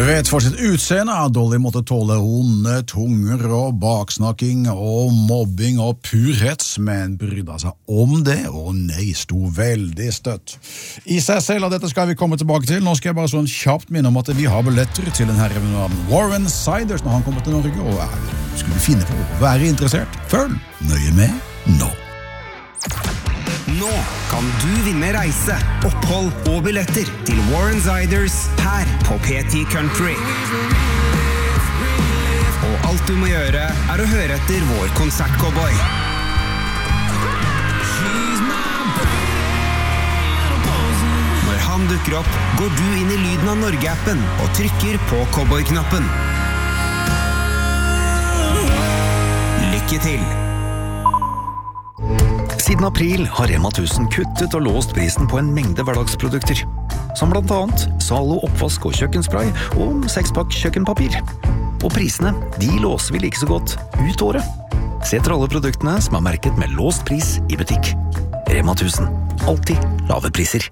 Vet for sitt utseende at Dolly måtte tåle onde tunger og baksnakking og mobbing og purhets, men brydde seg om det, og nei, sto veldig støtt. I seg selv, og dette skal vi komme tilbake til. Nå skal jeg bare sånn kjapt minne om at vi har billetter til en herre ved navn Warren Siders når han kommer til Norge, og skulle finne på å være interessert. Følg nøye med nå. Nå kan du vinne reise, opphold og billetter til Warren Siders her på PT Country. Og alt du må gjøre å høre etter vår konsertcowboy. Når han dukker opp, går du inn i Lyden av Norge-appen og trykker på cowboy-knappen. Lykke til! Siden april har Rema 1000 kuttet og låst prisen på en mengde hverdagsprodukter, som blant annet Zalo oppvask og kjøkkenspray og 6-pakk kjøkkenpapir. Og prisene, de låser vi like så godt ut året. Se etter alle produktene som er merket med låst pris i butikk. Rema 1000. Alltid lave priser.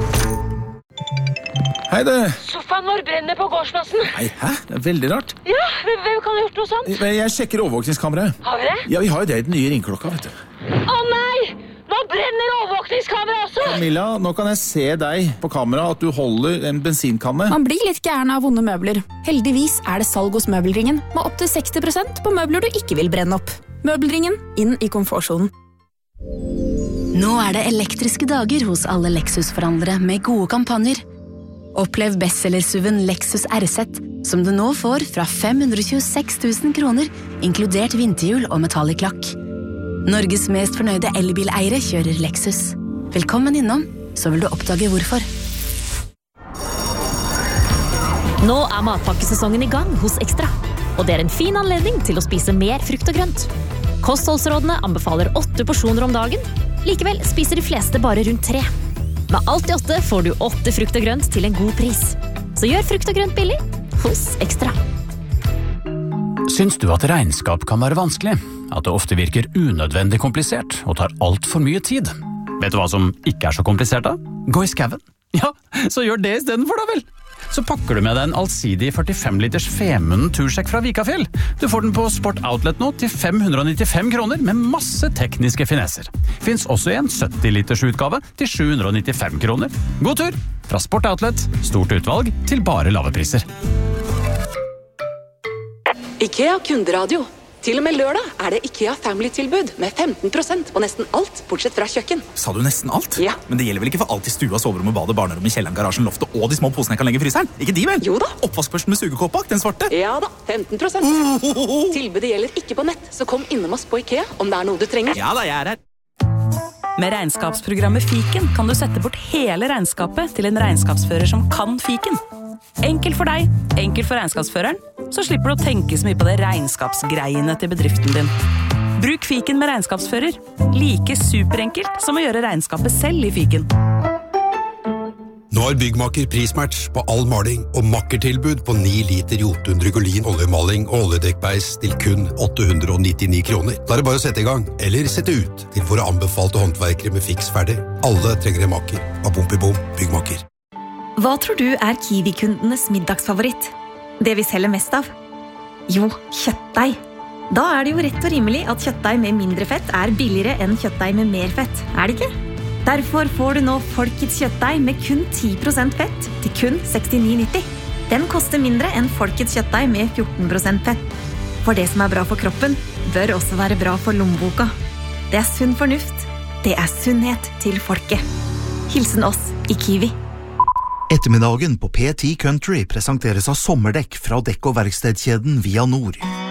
Hei det! Sofaen vår brenner på gårdsplassen. Nei, hæ? Det er veldig rart. Ja, hvem kan ha gjort noe sånt? Jeg sjekker overvåkningskameraet. Har vi det? Ja, vi har jo det i den nye ringklokka, vet du. Å nei! Nå brenner overvåkningskamera også! Camilla, nå kan jeg se deg på kamera at du holder en bensinkanne. Man blir litt gæren av vonde møbler. Heldigvis er det salg hos Møbelringen, med opp til 60% på møbler du ikke vil brenne opp. Møbelringen, inn i komfortsonen. Nå er det elektriske dager hos alle Lexus-forhandlere med gode kampanjer. Opplev bestsellersuven Lexus RZ, som du nå får fra 526 000 kroner, inkludert vinterhjul og metallic lakk. Norges mest fornøyde elbileiere kjører Lexus. Velkommen innom, så vil du oppdage hvorfor. Nå er matpakkesesongen i gang hos Extra, og det er en fin anledning til å spise mer frukt og grønt. Kostholdsrådene anbefaler 8 porsjoner om dagen, likevel spiser de fleste bare rundt 3. Med alt i 8 får du 8 frukt og grønt til en god pris. Så gjør frukt og grønt billig hos Extra. Syns du at regnskap kan være vanskelig? At det ofte virker unødvendig komplisert og tar alt for mye tid? Vet du hva som ikke er så komplisert da? Gå i skaven. Ja, så gjør det i stedet for da vel. Så pakker du med deg en allsidig 45 liters Femunden tursjekk fra Vikafjell. Du får den på Sport Outlet nå til 595 kroner med masse tekniske finesser. Finns også i en 70 liters utgave til 795 kroner. God tur! Fra Sport Outlet, stort utvalg til bare lave priser. IKEA kunderadio. Til og med lørdag er det IKEA Family-tilbud med 15% på nesten alt, bortsett fra kjøkken. Sa du nesten alt? Ja. Men det gjelder vel ikke for alt i stua, soverommet, badet, barnerommet, kjelleren, garasjen, loftet og de små posene jeg kan legge i fryseren? Ikke de vel? Jo da. Oppvaskbørsten med sugekåp bak, den svarte? Ja da, 15%. Tilbudet gjelder ikke på nett, så kom innom oss på IKEA om det er noe du trenger. Ja da, jeg er her. Med regnskapsprogrammet Fiken kan du sette bort hele regnskapet til en regnskapsfører som kan Fiken. Enkelt for deg, enkelt for regnskapsføreren, så slipper du å tenke så mye på det regnskapsgreiene til bedriften din. Bruk Fiken med regnskapsfører. Like superenkelt som å gjøre regnskapet selv i Fiken. Nå har Byggmaker prismatch på all maling og makkertilbud på 9 liter Jotun Drygolin oljemaling og oljedekkbeis til kun 899 kroner. Da er det bare å sette i gang, eller sette ut til våre anbefalte håndverkere med fiks ferdig. Alle trenger en makker. Bom, Byggmaker. Hva tror du er Kiwi-kundenes middagsfavoritt? Det vi selger mest av? Jo, kjøttdeig. Da er det jo rett og rimelig at kjøttdeig med mindre fett er billigere enn kjøttdeig med mer fett, er det ikke? Derfor får du nå Folkets kjøttdeig med kun 10% fett til kun 69,90. Den koster mindre enn Folkets kjøttdeig med 14% fett. For det som er bra for kroppen, bør også være bra for lommeboka. Det er sunn fornuft. Det er sunnhet til folket. Hilsen oss i Kiwi. Ettermiddagen på PT Country presenteres av sommerdekk fra dekk- og verkstedkjeden Via Nord.